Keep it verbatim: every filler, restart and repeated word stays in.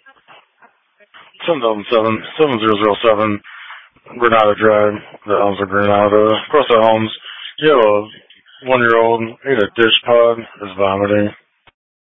seven seven seven, seven zero zero seven, Granada Drive, the Elms of Granada. Across the homes, you have a one-year-old ate a dish pod, is vomiting.